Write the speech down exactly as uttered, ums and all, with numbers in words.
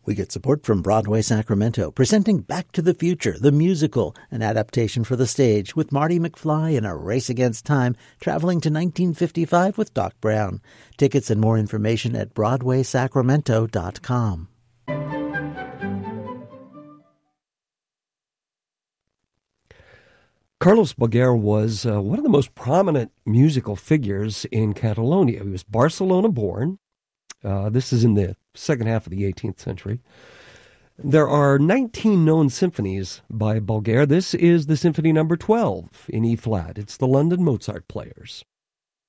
We get support from Broadway Sacramento, presenting Back to the Future, the musical, an adaptation for the stage, with Marty McFly in a race against time, traveling to nineteen fifty-five with Doc Brown. Tickets and more information at broadway sacramento dot com. Carlos Boger was uh, one of the most prominent musical figures in Catalonia. He was Barcelona-born. Uh, this is in the second half of the eighteenth century. There are nineteen known symphonies by Boger. This is the Symphony Number twelve in E-flat. It's the London Mozart Players.